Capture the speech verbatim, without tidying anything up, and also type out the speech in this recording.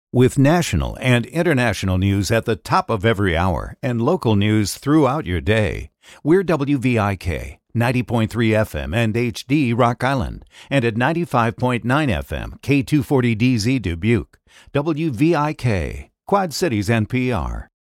With national and international news at the top of every hour and local news throughout your day, we're W V I K, ninety point three F M and H D Rock Island, and at ninety-five point nine F M, K two forty D Z Dubuque. W V I K, Quad Cities N P R.